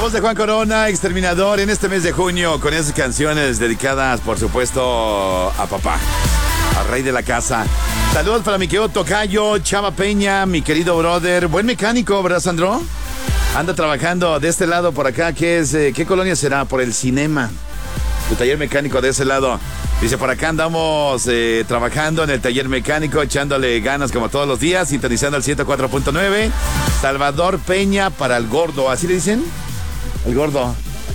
voz de Juan Corona, Exterminador, en este mes de junio, con esas canciones dedicadas, por supuesto, a papá, al rey de la casa. Saludos para mi querido tocayo, Chava Peña, mi querido brother. Buen mecánico, ¿verdad, Sandro? Anda trabajando de este lado por acá, ¿qué colonia será? Por el Cinema. Tu taller mecánico de ese lado. Dice, por acá andamos trabajando en el taller mecánico, echándole ganas como todos los días, sintonizando el 104.9. Salvador Peña para el gordo, ¿así le dicen? El gordo,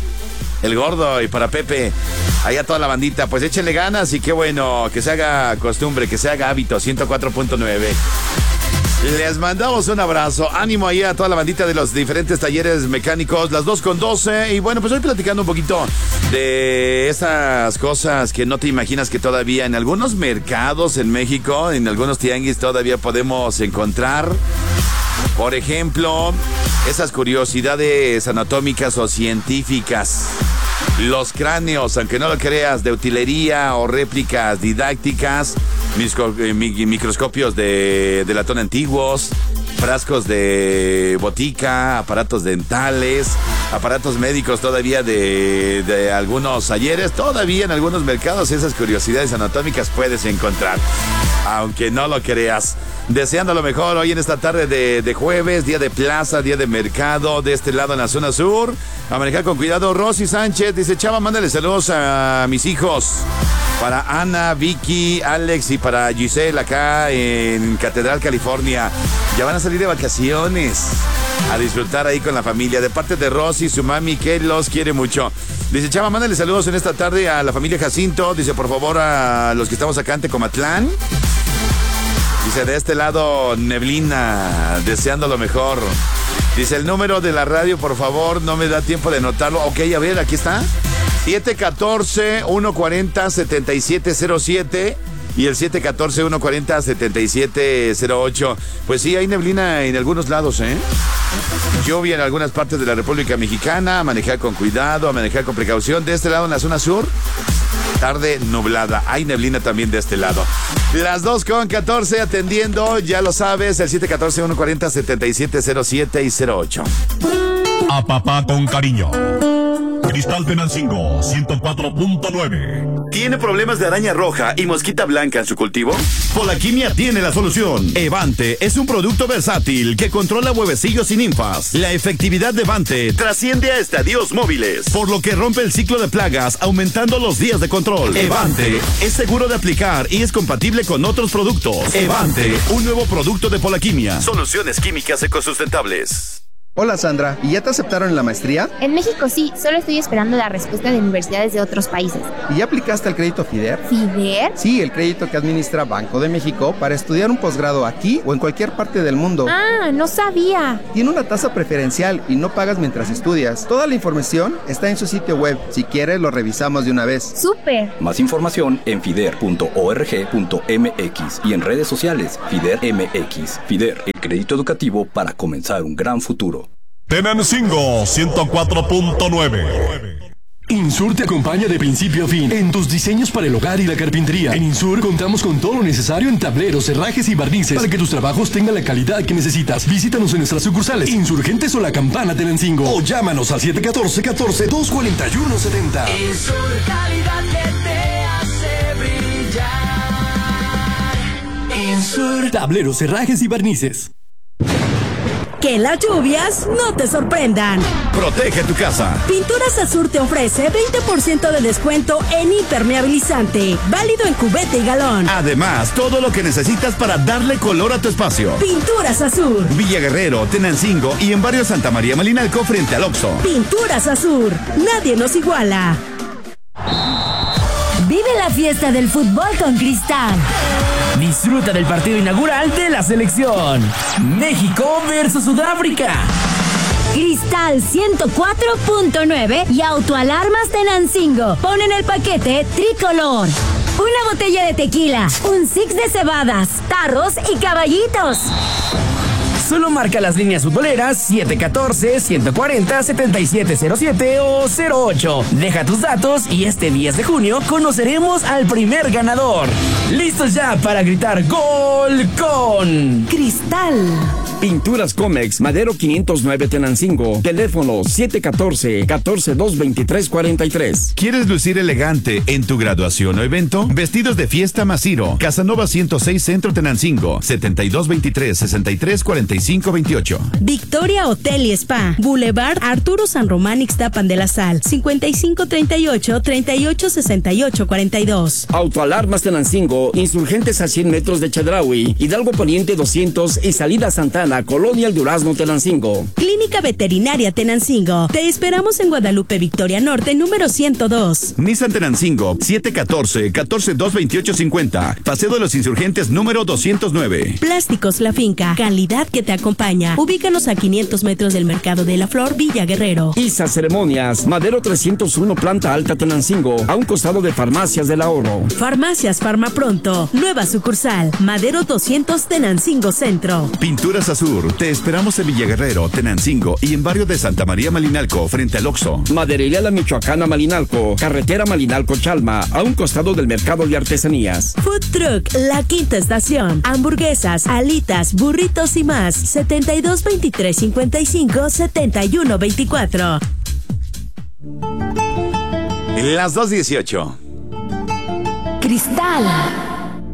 y para Pepe, ahí a toda la bandita, pues échenle ganas y qué bueno, que se haga costumbre, que se haga hábito, 104.9. Les mandamos un abrazo, ánimo ahí a toda la bandita de los diferentes talleres mecánicos, las 2:12, y bueno, pues hoy platicando un poquito de esas cosas que no te imaginas que todavía en algunos mercados en México, en algunos tianguis todavía podemos encontrar. Por ejemplo, esas curiosidades anatómicas o científicas. Los cráneos, aunque no lo creas, de utilería o réplicas didácticas, microscopios de latón antiguos, frascos de botica, aparatos dentales, aparatos médicos todavía de algunos talleres, todavía en algunos mercados esas curiosidades anatómicas puedes encontrar, aunque no lo creas. Deseando lo mejor hoy en esta tarde de jueves, día de plaza, día de mercado, de este lado en la zona sur. A manejar con cuidado. Rosy Sánchez dice, Chava, mándale saludos a mis hijos. Para Ana, Vicky, Alex y para Giselle acá en Catedral, California. Ya van a salir de vacaciones a disfrutar ahí con la familia. De parte de Rosy, su mami, que los quiere mucho. Dice, Chava, mándale saludos en esta tarde a la familia Jacinto. Dice, por favor, a los que estamos acá en Tecomatlán. Dice, de este lado, Neblina, deseando lo mejor. Dice, el número de la radio, por favor, no me da tiempo de anotarlo. Ok, a ver, aquí está. 714-140-7707 y el 714-140-7708. Pues sí, hay neblina en algunos lados, ¿eh? Lluvia en algunas partes de la República Mexicana. A manejar con cuidado, a manejar con precaución. De este lado, en la zona sur, tarde nublada. Hay neblina también de este lado. Las 2:14 atendiendo, ya lo sabes, el 714-140-7707 y 08. A papá con cariño. Cristal Tenancingo 104.9. ¿Tiene problemas de araña roja y mosquita blanca en su cultivo? Polaquimia tiene la solución. Evante es un producto versátil que controla huevecillos y ninfas. La efectividad de Evante trasciende a estadios móviles, por lo que rompe el ciclo de plagas, aumentando los días de control. Evante es seguro de aplicar y es compatible con otros productos. Evante, un nuevo producto de Polaquimia. Soluciones químicas ecosustentables. Hola Sandra, ¿y ya te aceptaron en la maestría? En México sí, solo estoy esperando la respuesta de universidades de otros países. ¿Y ya aplicaste al crédito FIDER? ¿FIDER? Sí, el crédito que administra Banco de México para estudiar un posgrado aquí o en cualquier parte del mundo. Ah, no sabía. Tiene una tasa preferencial y no pagas mientras estudias. Toda la información está en su sitio web. Si quieres, lo revisamos de una vez. ¡Súper! Más información en fider.org.mx y en redes sociales FIDER MX. FIDER, el crédito educativo para comenzar un gran futuro. Tenancingo 104.9. Insur te acompaña de principio a fin en tus diseños para el hogar y la carpintería. En Insur contamos con todo lo necesario en tableros, herrajes y barnices para que tus trabajos tengan la calidad que necesitas. Visítanos en nuestras sucursales Insurgentes o La Campana Tenancingo o llámanos al 714-241-70. Insur, calidad que te hace brillar. Insur. Tableros, herrajes y barnices. Que las lluvias no te sorprendan. Protege tu casa. Pinturas Azur te ofrece 20% de descuento en impermeabilizante, válido en cubeta y galón. Además, todo lo que necesitas para darle color a tu espacio. Pinturas Azur. Villa Guerrero, Tenancingo y en barrio Santa María Malinalco frente al Oxxo. Pinturas Azur. Nadie nos iguala. Vive la fiesta del fútbol con Cristal. Disfruta del partido inaugural de la selección. México versus Sudáfrica. Cristal 104.9 y Autoalarmas Tenancingo ponen el paquete tricolor. Una botella de tequila, un six de cebadas, tarros y caballitos. Solo marca las líneas futboleras 714-140-7707 o 08. Deja tus datos y este 10 de junio conoceremos al primer ganador. ¿Listos ya para gritar gol con Cristal? Pinturas Comex, Madero 509 Tenancingo. Teléfono 714-1422343. ¿Quieres lucir elegante en tu graduación o evento? Vestidos de fiesta Masiro. Casanova 106 Centro Tenancingo. 7223-634528. Victoria Hotel y Spa. Boulevard Arturo San Román Ixtapan de la Sal. 5538-386842. Autoalarmas Tenancingo, Insurgentes a 100 metros de Chedraui. Hidalgo Poniente 200 y Salida Santana, Colonia El Durazno, Tenancingo. Clínica Veterinaria Tenancingo. Te esperamos en Guadalupe Victoria Norte, número 102. Nissan Tenancingo, 714-142-2850. Paseo de los Insurgentes, número 209. Plásticos La Finca. Calidad que te acompaña. Ubícanos a 500 metros del Mercado de la Flor, Villa Guerrero. ISA Ceremonias, Madero 301 Planta Alta Tenancingo, a un costado de Farmacias del Ahorro. Farmacias Farmapronto. Nueva sucursal. Madero 200 Tenancingo Centro. Pinturas Azur. Te esperamos en Villa Guerrero, Tenancingo y en barrio de Santa María Malinalco, frente al Oxxo. Maderería La Michoacana Malinalco, carretera Malinalco-Chalma, a un costado del Mercado de Artesanías. Food Truck La Quinta Estación. Hamburguesas, alitas, burritos y más. 722355-7124. Las 2:18. Cristal